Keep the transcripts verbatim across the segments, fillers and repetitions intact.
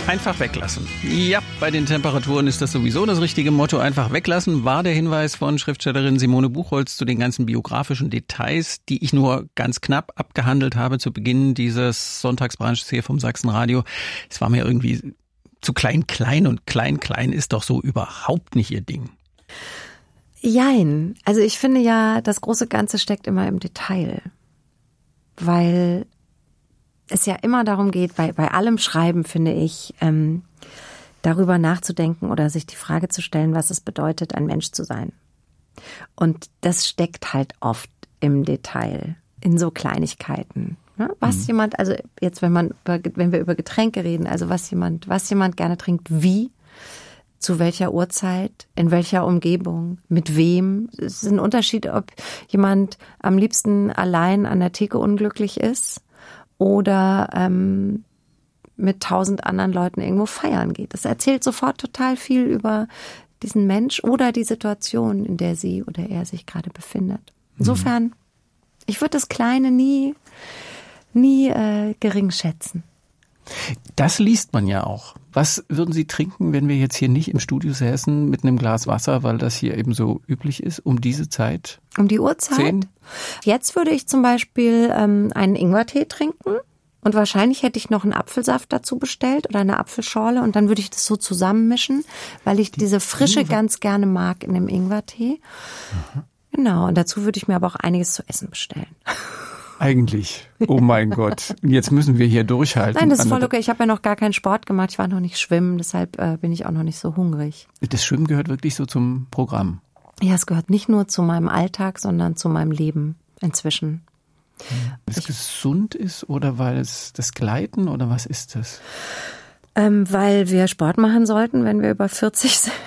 Einfach weglassen. Ja, bei den Temperaturen ist das sowieso das richtige Motto. Einfach weglassen war der Hinweis von Schriftstellerin Simone Buchholz zu den ganzen biografischen Details, die ich nur ganz knapp abgehandelt habe zu Beginn dieses Sonntagsbrunchs hier vom Sachsenradio. Es war mir irgendwie zu klein, klein und klein, klein ist doch so überhaupt nicht ihr Ding. Jein. Also ich finde ja, das große Ganze steckt immer im Detail. Weil es ja immer darum geht, bei, bei allem Schreiben, finde ich, ähm, darüber nachzudenken oder sich die Frage zu stellen, was es bedeutet, ein Mensch zu sein. Und das steckt halt oft im Detail, in so Kleinigkeiten. Ne? Was mhm. jemand, also jetzt, wenn man, wenn wir über Getränke reden, also was jemand, was jemand gerne trinkt, wie, zu welcher Uhrzeit, in welcher Umgebung, mit wem. Es ist ein Unterschied, ob jemand am liebsten allein an der Theke unglücklich ist oder ähm, mit tausend anderen Leuten irgendwo feiern geht. Das erzählt sofort total viel über diesen Mensch oder die Situation, in der sie oder er sich gerade befindet. Insofern, ich würde das Kleine nie, nie äh, gering schätzen. Das liest man ja auch. Was würden Sie trinken, wenn wir jetzt hier nicht im Studio säßen mit einem Glas Wasser, weil das hier eben so üblich ist, um diese Zeit? Um die Uhrzeit? Zehn? Jetzt würde ich zum Beispiel ähm, einen Ingwertee trinken und wahrscheinlich hätte ich noch einen Apfelsaft dazu bestellt oder eine Apfelschorle und dann würde ich das so zusammenmischen, weil ich die diese Frische Ingwer. ganz gerne mag in dem Ingwertee. Aha. Genau, und dazu würde ich mir aber auch einiges zu essen bestellen. Eigentlich. Oh mein Gott. Jetzt müssen wir hier durchhalten. Nein, das ist voll okay. Ich habe ja noch gar keinen Sport gemacht. Ich war noch nicht schwimmen. Deshalb äh, bin ich auch noch nicht so hungrig. Das Schwimmen gehört wirklich so zum Programm? Ja, es gehört nicht nur zu meinem Alltag, sondern zu meinem Leben inzwischen. Weil es ich, gesund ist oder weil es das Gleiten oder was ist das? Ähm, weil wir Sport machen sollten, wenn wir über vierzig sind.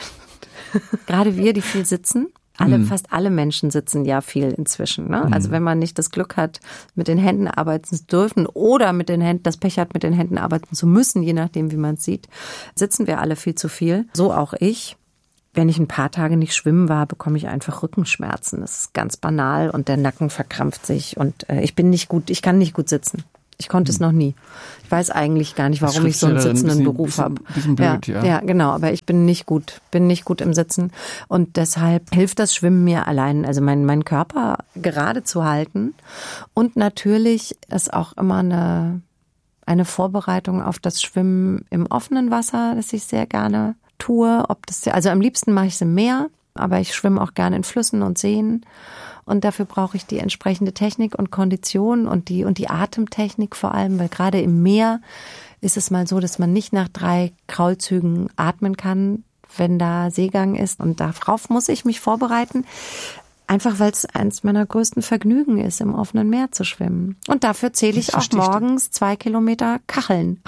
Gerade wir, die viel sitzen. Alle, mhm. fast alle Menschen sitzen ja viel inzwischen. Ne? Mhm. Also wenn man nicht das Glück hat, mit den Händen arbeiten zu dürfen oder mit den Händen, das Pech hat, mit den Händen arbeiten zu müssen, je nachdem, wie man es sieht, sitzen wir alle viel zu viel. So auch ich. Wenn ich ein paar Tage nicht schwimmen war, bekomme ich einfach Rückenschmerzen. Das ist ganz banal und der Nacken verkrampft sich und äh, ich bin nicht gut, ich kann nicht gut sitzen. Ich konnte es noch nie. Ich weiß eigentlich gar nicht, warum ich so einen sitzenden ein bisschen, Beruf habe. Bisschen blöd, ja, ja. Ja, genau. Aber ich bin nicht gut, bin nicht gut im Sitzen. Und deshalb hilft das Schwimmen mir allein, also meinen meinen Körper gerade zu halten. Und natürlich ist auch immer eine, eine Vorbereitung auf das Schwimmen im offenen Wasser, das ich sehr gerne tue. Ob das, also am liebsten mache ich es im Meer, aber ich schwimme auch gerne in Flüssen und Seen. Und dafür brauche ich die entsprechende Technik und Kondition und die und die Atemtechnik vor allem, weil gerade im Meer ist es mal so, dass man nicht nach drei Kraulzügen atmen kann, wenn da Seegang ist. Und darauf muss ich mich vorbereiten, einfach weil es eins meiner größten Vergnügen ist, im offenen Meer zu schwimmen. Und dafür zähle ich auch morgens zwei Kilometer Kacheln.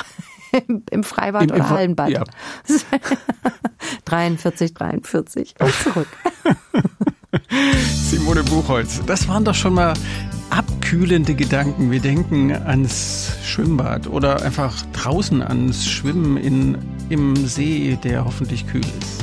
Im Freibad Im, oder im, Hallenbad. Ja. dreiundvierzig, dreiundvierzig und zurück. Simone Buchholz, das waren doch schon mal abkühlende Gedanken. Wir denken ans Schwimmbad oder einfach draußen ans Schwimmen in, im See, der hoffentlich kühl ist.